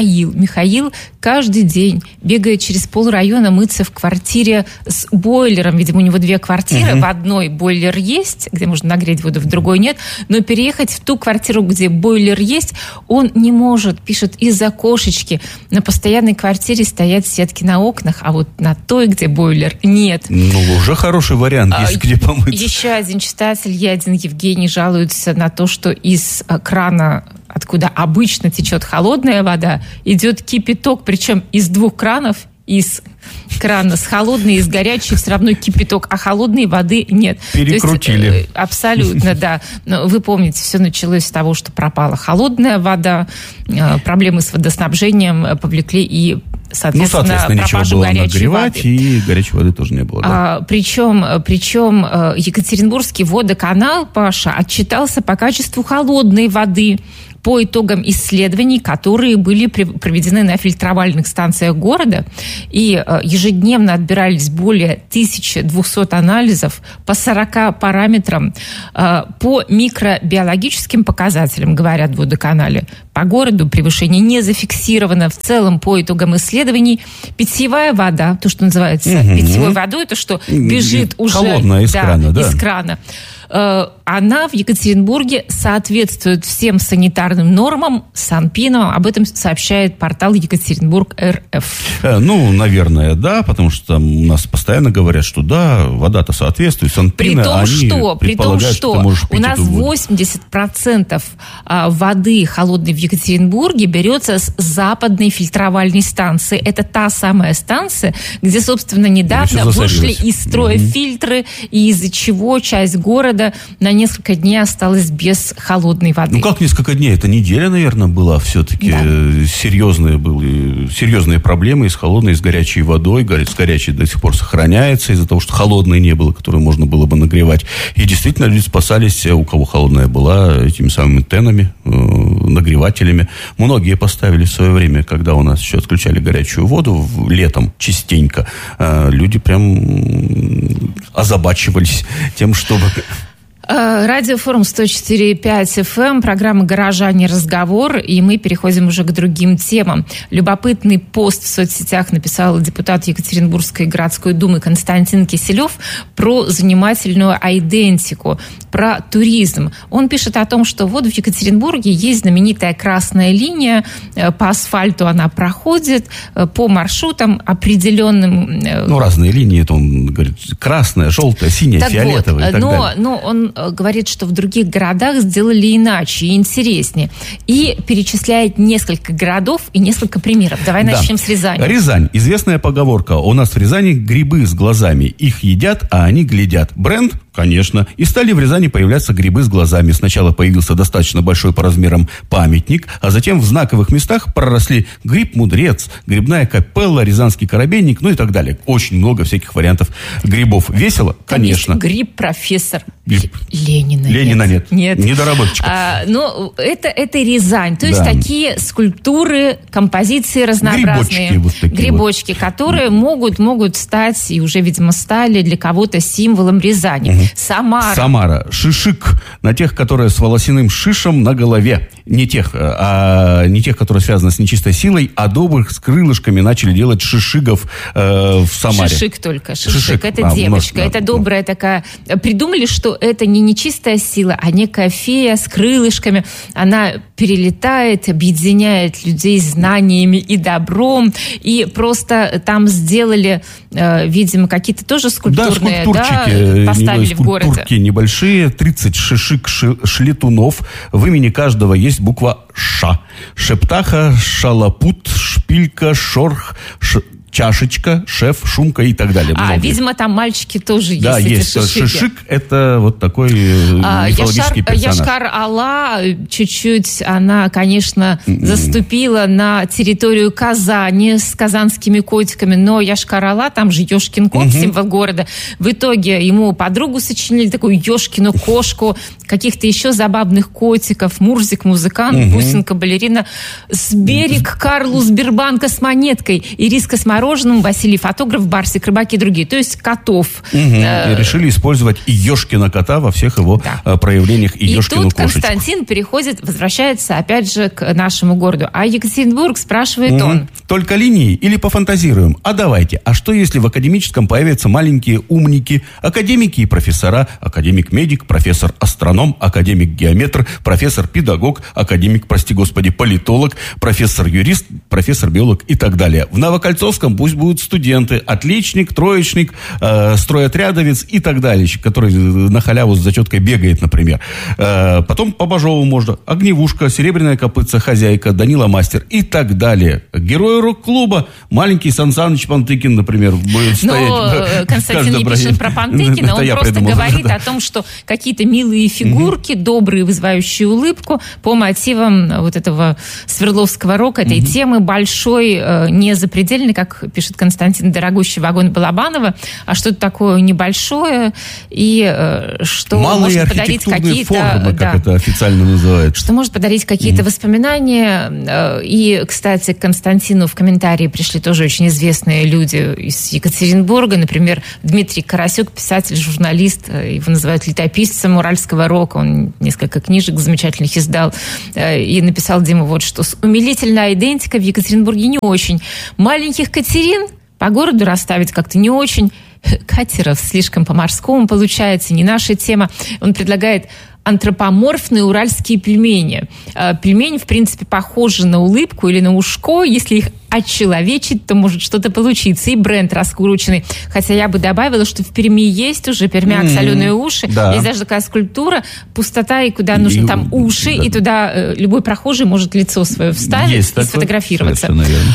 Михаил каждый день бегает через полрайона мыться в квартире с бойлером. Видимо, у него 2 квартиры. В одной бойлер есть, где можно нагреть воду, в другой нет. Но переехать в ту квартиру, где бойлер есть, он не может. Пишет, из-за кошечки. На постоянной квартире стоят сетки на окнах, а вот на той, где бойлер, нет. Ну, уже хороший вариант, есть где помыться. Еще один читатель, Евгений, жалуется на то, что из крана, откуда обычно течет холодная вода, идет кипяток, причем из 2 кранов, из крана с холодной и с горячей все равно кипяток, а холодной воды нет. Перекрутили. То есть, абсолютно, да. Но вы помните, все началось с того, что пропала холодная вода, проблемы с водоснабжением повлекли и, соответственно пропажу горячей воды. И горячей воды тоже не было. Да. Причем Екатеринбургский водоканал, Паша, отчитался по качеству холодной воды по итогам исследований, которые были проведены на фильтровальных станциях города, и ежедневно отбирались более 1200 анализов по 40 параметрам, по микробиологическим показателям, говорят в водоканале, по городу, превышение не зафиксировано. В целом, по итогам исследований, питьевая вода, то, что называется питьевой водой, то, что бежит уже холодная из крана, из крана, она в Екатеринбурге соответствует всем санитарным нормам, Санпину. Об этом сообщает портал Екатеринбург.РФ. Наверное, да, потому что там у нас постоянно говорят, что да, вода-то соответствует, Санпина. При том, что у нас 80% воды холодной в Екатеринбурге берется с западной фильтровальной станции. Это та самая станция, где, собственно, недавно вышли из строя фильтры, и из-за чего часть города на несколько дней осталась без холодной воды. Как несколько дней? Это неделя, наверное, была все-таки. Да. Серьезные проблемы и с холодной, и с горячей водой. С горячей до сих пор сохраняется из-за того, что холодной не было, которую можно было бы нагревать. И действительно люди спасались, у кого холодная была, этими самыми тенами, нагревателями. Многие поставили в свое время, когда у нас еще отключали горячую воду летом частенько. Люди прям озабачивались тем, чтобы... Радиофорум 104.5 FM, программа «Горожане. Разговор», и мы переходим уже к другим темам. Любопытный пост в соцсетях написал депутат Екатеринбургской городской думы Константин Киселев про занимательную айдентику, про туризм. Он пишет о том, что вот в Екатеринбурге есть знаменитая красная линия, по асфальту она проходит, по маршрутам определенным... разные линии, это он говорит, красная, желтая, синяя, фиолетовая и так далее. Но он говорит, что в других городах сделали иначе и интереснее. И перечисляет несколько городов и несколько примеров. Давай начнем с Рязани. Рязань. Известная поговорка. У нас в Рязани грибы с глазами. Их едят, а они глядят. Бренд? Конечно. И стали в Рязани появляться грибы с глазами. Сначала появился достаточно большой по размерам памятник, а затем в знаковых местах проросли гриб-мудрец, грибная капелла, рязанский коробейник, и так далее. Очень много всяких вариантов грибов. Весело? Конечно. Гриб-профессор. Ленина нет. Недоработочка. Это Рязань. То есть такие скульптуры, композиции разнообразные. Грибочки, которые могут стать, и уже, видимо, стали для кого-то символом Рязани. Самара. Шишик. На тех, которые с волосяным шишем на голове. Не тех, которые связаны с нечистой силой, а добрых с крылышками начали делать шишигов в Самаре. Шишик только. Шишик. Это девочка. Это добрая такая. Придумали, что это не нечистая сила, а некая фея с крылышками. Она перелетает, объединяет людей знаниями и добром. И просто там сделали, видимо, какие-то тоже скульптурные, поставили в городе. Скульптурки небольшие, 30 шишик-шлетунов. В имени каждого есть буква «Ш». Шептаха, шалапут, шпилька, шорх, чашечка, шеф, шумка и так далее. Видимо, там мальчики тоже есть. Да, есть. Шишик – это вот такой мифологический персонаж. Яшкар-Ола чуть-чуть, она, конечно, заступила на территорию Казани с казанскими котиками, но Яшкар-Ола, там же Ёшкин кот, символ города. В итоге ему подругу сочинили, такую Ёшкину кошку, каких-то еще забавных котиков, Мурзик, музыкант, Бусинка, балерина, Сберег, Карлу, Сбербанка с монеткой, Ириска с мороженым, Василий фотограф, Барсик, рыбак и другие. То есть котов. И решили использовать и Ёшкина кота во всех его проявлениях, и Ёшкину кошечку. И тут Константин возвращается опять же к нашему городу. А Екатеринбург, спрашивает он. Только линии или пофантазируем? Давайте. А что если в академическом появятся маленькие умники, академики и профессора, академик-медик, профессор-астроном, академик-геометр, профессор-педагог, академик, прости господи, политолог, профессор-юрист, профессор-биолог и так далее. В Новокольцовском пусть будут студенты, отличник, троечник, стройотрядовец и так далее, который на халяву с зачеткой бегает, например. Потом по Бажову можно. Огневушка, Серебряная копытца, хозяйка, Данила Мастер и так далее. Герои рок-клуба, маленький Сан Саныч Пантыкин, например, будет стоять. Но Константин не пишет про Пантыкина, он просто говорит о том, что какие-то милые фигурки, добрые, вызывающие улыбку, по мотивам вот этого Свердловского рока, этой темы большой, не запредельный, как пишет Константин, дорогущий вагон Балабанова, а что-то такое небольшое, и что малые может подарить какие-то... формы, как это официально называется. Что может подарить какие-то воспоминания. И, кстати, к Константину в комментарии пришли тоже очень известные люди из Екатеринбурга. Например, Дмитрий Карасюк, писатель, журналист, его называют летописцем Уральского дорог, он несколько книжек замечательных издал, и написал Дима вот что. Умилительная идентика в Екатеринбурге не очень. Маленьких Катерин по городу расставить как-то не очень. Катеров слишком по-морскому получается, не наша тема. Он предлагает антропоморфные уральские пельмени. Пельмени, в принципе, похожи на улыбку или на ушко. Если их отчеловечить, то может что-то получиться. И бренд раскрученный. Хотя я бы добавила, что в Перми есть уже пермяк соленые уши. Да. Есть даже такая скульптура, пустота, и куда нужно там уши, да. И туда любой прохожий может лицо свое вставить есть и сфотографироваться.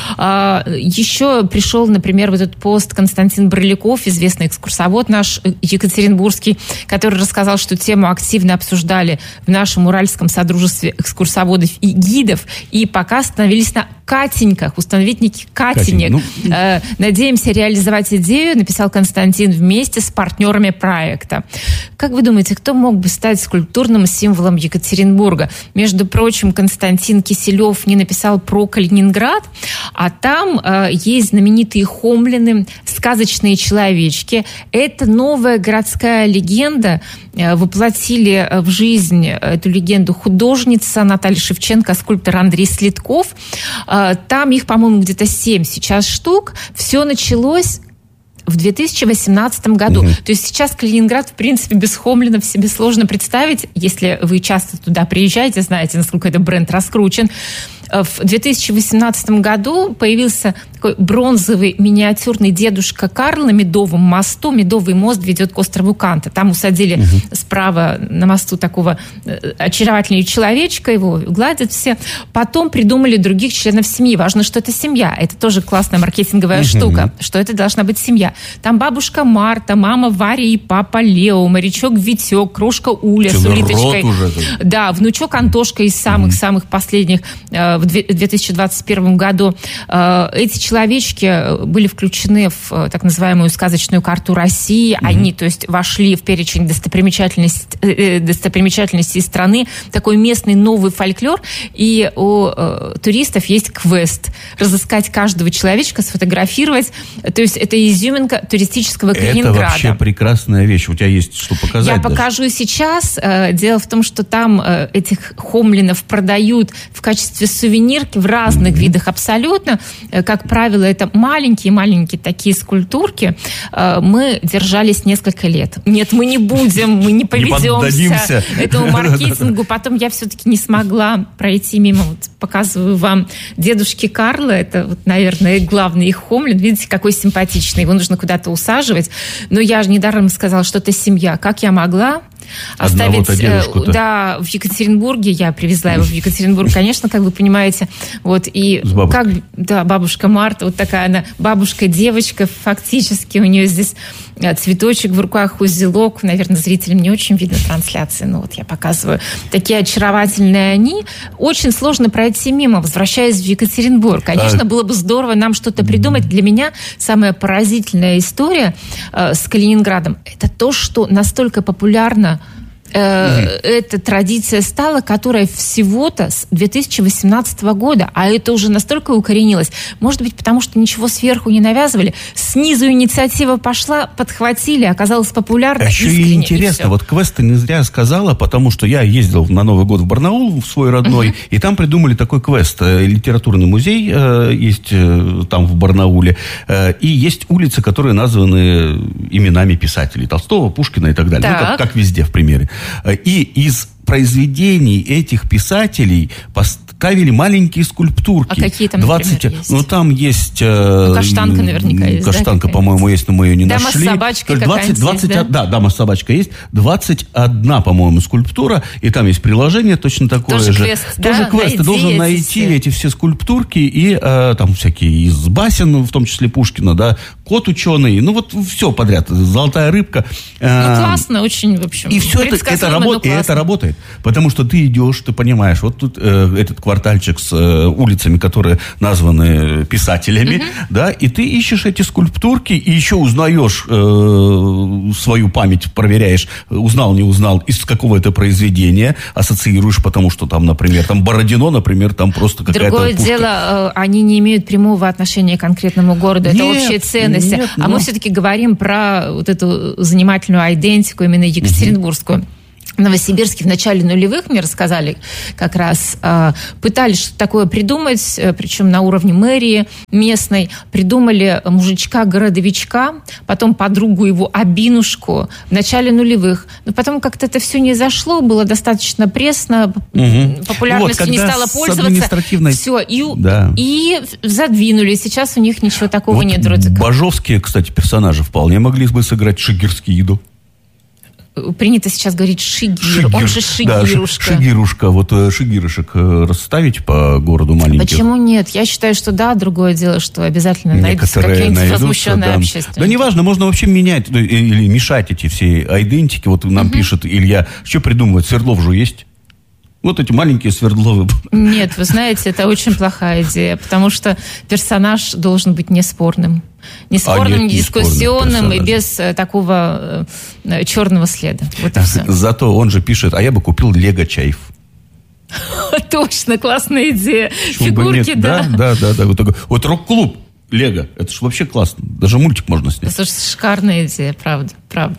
Еще пришел, например, в этот пост Константин Брыляков, известный экскурсовод наш екатеринбургский, который рассказал, что тему активно обсуждали в нашем Уральском содружестве экскурсоводов и гидов, и пока остановились на Катеньках, установить некий катенек. Надеемся реализовать идею, написал Константин вместе с партнерами проекта. Как вы думаете, кто мог бы стать скульптурным символом Екатеринбурга? Между прочим, Константин Киселев не написал про Калининград, а там есть знаменитые хомлины, сказочные человечки. Это новая городская легенда. Воплотили в жизнь эту легенду художница Наталья Шевченко, скульптор Андрей Следков. Там их, по-моему, где-то 7 сейчас штук. Все началось в 2018 году. То есть сейчас Калининград, в принципе, без хомлинов себе сложно представить. Если вы часто туда приезжаете, знаете, насколько этот бренд раскручен. В 2018 году появился такой бронзовый миниатюрный дедушка Карл на Медовом мосту. Медовый мост ведет к острову Канта. Там усадили справа на мосту такого очаровательного человечка, его гладят все. Потом придумали других членов семьи. Важно, что это семья. Это тоже классная маркетинговая штука, что это должна быть семья. Там бабушка Марта, мама Варя и папа Лео, морячок Витек, крошка Уля с улиточкой. Да, внучок Антошка из самых-самых последних в 2021 году. Эти человечки были включены в так называемую сказочную карту России. Они, то есть, вошли в перечень достопримечательностей страны. Такой местный новый фольклор. И у туристов есть квест. Разыскать каждого человечка, сфотографировать. То есть, это изюминка туристического Калининграда. Это вообще прекрасная вещь. У тебя есть что показать? Я покажу сейчас. Дело в том, что там этих хомлинов продают в качестве сувенирки в разных видах абсолютно. Как правило, это маленькие такие скульптурки. Мы держались несколько лет. Нет, мы не будем, мы не поведемся этому маркетингу. Потом я все-таки не смогла пройти мимо. Вот показываю вам дедушки Карла. Это, вот, наверное, главный их хомлин. Видите, какой симпатичный. Его нужно куда-то усаживать. Но я же недаром сказала, что это семья. Как я могла оставить, да, в Екатеринбурге, я привезла его в Екатеринбург, конечно, как вы понимаете, вот, и как, да, бабушка Марта, вот такая она, бабушка-девочка, фактически, у нее здесь цветочек в руках, узелок, наверное, зрителям не очень видно трансляции, но вот я показываю, такие очаровательные они, очень сложно пройти мимо, возвращаясь в Екатеринбург, конечно, было бы здорово нам что-то придумать. Для меня самая поразительная история с Калининградом, это то, что настолько популярно эта традиция стала, которая всего-то с 2018 года, а это уже настолько укоренилось. Может быть, потому что ничего сверху не навязывали. Снизу инициатива пошла, подхватили, оказалось популярно. А еще и интересно, вот квест ты не зря сказала, потому что я ездил на Новый год в Барнаул, в свой родной, и там придумали такой квест. Литературный музей есть там в Барнауле, и есть улицы, которые названы именами писателей. Толстого, Пушкина и так далее. Ну, как везде, в примере. И из произведений этих писателей поставили маленькие скульптурки. А какие там, 20, например, есть? Ну, там есть... Каштанка наверняка есть. Каштанка, да, по-моему, есть, но мы ее не Дама нашли. Дама с собачкой 20, да? Да, Дама с собачкой есть. 21, по-моему, скульптура. И там есть приложение точно такое же. Квест, тоже да? квест. Ты должен найти эти все скульптурки. И там всякие из басен, в том числе Пушкина, да, кот ученый. Ну, вот все подряд. Золотая рыбка. Ну, классно, очень, в общем. И все это работает. Потому что ты идешь, ты понимаешь, вот тут этот квартальчик с улицами, которые названы писателями, да, и ты ищешь эти скульптурки, и еще узнаешь свою память, проверяешь, узнал, не узнал, из какого это произведения, ассоциируешь, потому что там, например, там Бородино, например, там просто какая-то Другое пушка. Дело, они не имеют прямого отношения к конкретному городу, это общие ценности. Мы все-таки говорим про вот эту занимательную идентику, именно екатеринбургскую. В Новосибирске в начале нулевых, мне рассказали, как раз пытались что-то такое придумать, причем на уровне мэрии местной. Придумали мужичка-городовичка, потом подругу его Абинушку в начале нулевых. Но потом как-то это все не зашло, было достаточно пресно, популярностью не стало пользоваться. Все, и задвинули. Сейчас у них ничего такого нет вроде как. Бажовские, кстати, персонажи вполне могли бы сыграть Шигирский Иду. Принято сейчас говорить Шигир. Он же Шигирушка. Шигирушка. Вот Шигирушек расставить по городу маленьких. Почему нет? Я считаю, что да. Другое дело, что обязательно найдутся какие-нибудь возмущенные общественники. Да неважно, можно вообще менять или мешать эти все айдентики. Вот нам пишет Илья, что придумывать? Свердлов же есть. Вот эти маленькие Свердловы. Нет, вы знаете, это очень плохая идея, потому что персонаж должен быть неспорным. Неспорным, не дискуссионным и без такого черного следа. Вот и все. Зато он же пишет, а я бы купил Лего Чайф. Точно, классная идея. Фигурки, да. Да. Вот рок-клуб Лего, это же вообще классно. Даже мультик можно снять. Слушай, шикарная идея, правда.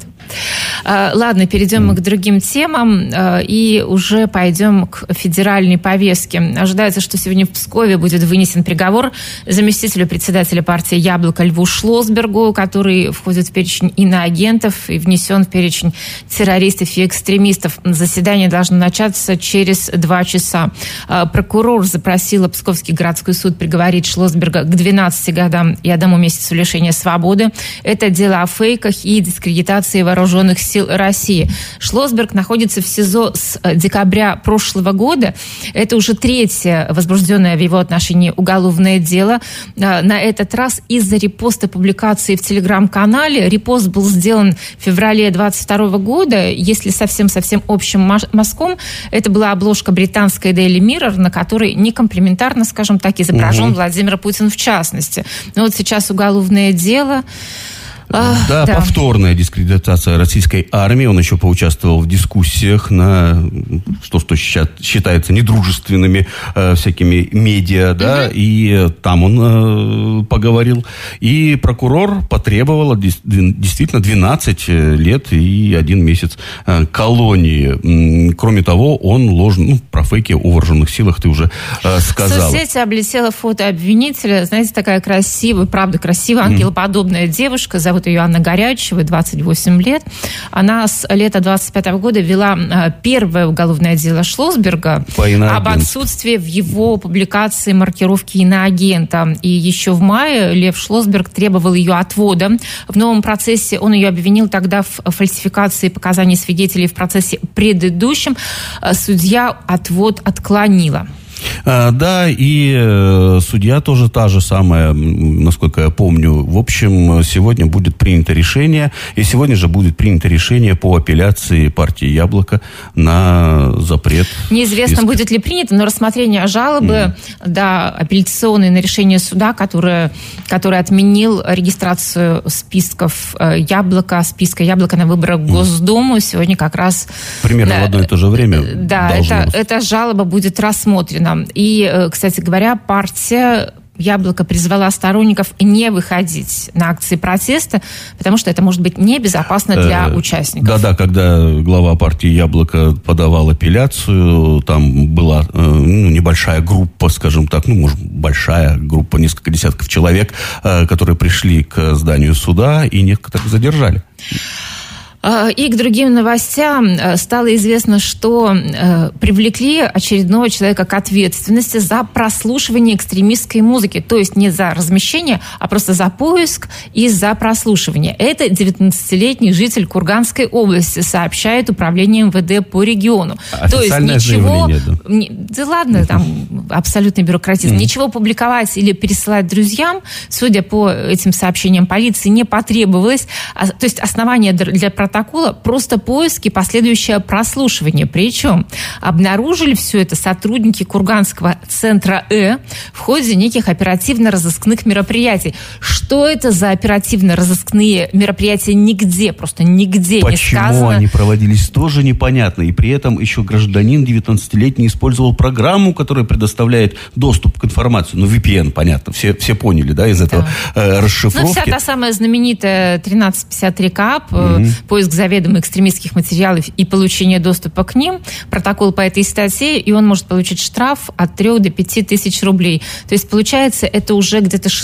Ладно, перейдем мы к другим темам и уже пойдем к федеральной повестке. Ожидается, что сегодня в Пскове будет вынесен приговор заместителю председателя партии «Яблоко» Льву Шлосбергу, который входит в перечень иноагентов и внесен в перечень террористов и экстремистов. Заседание должно начаться через 2 часа. Прокурор запросила Псковский городской суд приговорить Шлосберга к 12 годам и 1 месяцу лишения свободы. Это дело о фейках и дискредитации вооруженных сил России. Шлосберг находится в СИЗО с декабря прошлого года. Это уже 3-е возбужденное в его отношении уголовное дело. На этот раз из-за репоста публикации в телеграм-канале. Репост был сделан в феврале 2022 года. Если совсем общим мазком, это была обложка британской Daily Mirror, на которой некомплиментарно, скажем так, изображен Владимир Путин в частности. Но вот сейчас уголовное дело. Да, повторная дискредитация российской армии. Он еще поучаствовал в дискуссиях на что считается недружественными всякими медиа, да, и там он поговорил. И прокурор потребовал действительно 12 лет и 1 месяц колонии. Кроме того, он про фейки о вооруженных силах ты уже сказала. В соцсети облетело фото обвинителя. Знаете, такая красивая, правда красивая, ангелоподобная девушка, зовут ее Анна Горячева, 28 лет. Она с лета 25 года вела первое уголовное дело Шлосберга об отсутствии в его публикации маркировки иноагента. И еще в мае Лев Шлосберг требовал ее отвода. В новом процессе он ее обвинил тогда в фальсификации показаний свидетелей в процессе предыдущем. Судья отвод отклонила. Да, и судья тоже та же самая, насколько я помню. В общем, сегодня будет принято решение, и сегодня же будет принято решение по апелляции партии «Яблоко» на запрет. Неизвестно, будет ли принято, но рассмотрение жалобы, апелляционное на решение суда, который отменил регистрацию списков списка «Яблоко» на выборах в Госдуму, сегодня как раз... Примерно в одно и то же время. Да, эта жалоба будет рассмотрена. И, кстати говоря, партия «Яблоко» призвала сторонников не выходить на акции протеста, потому что это может быть небезопасно для участников. Да, когда глава партии «Яблоко» подавал апелляцию, там была небольшая группа, скажем так, может, большая группа, несколько десятков человек, которые пришли к зданию суда и некоторых задержали. И к другим новостям стало известно, что привлекли очередного человека к ответственности за прослушивание экстремистской музыки. То есть не за размещение, а просто за поиск и за прослушивание. Это 19-летний житель Курганской области, сообщает управление МВД по региону. То есть ничего... Да ладно, там абсолютный бюрократизм. Ничего публиковать или пересылать друзьям, судя по этим сообщениям полиции, не потребовалось. То есть основания для протокола просто поиск и последующее прослушивание. Причем обнаружили все это сотрудники Курганского центра в ходе неких оперативно-розыскных мероприятий. Что это за оперативно-розыскные мероприятия? Нигде, просто нигде не сказано. Почему они проводились, тоже непонятно. И при этом еще гражданин 19-летний использовал программу, которая предоставляет предоставляет доступ к информации, VPN, понятно, все поняли, да, из этого расшифровки. Вся та самая знаменитая 1353 КАП, поиск заведомо экстремистских материалов и получение доступа к ним, протокол по этой статье, и он может получить штраф от 3 до 5 тысяч рублей. То есть, получается, это уже где-то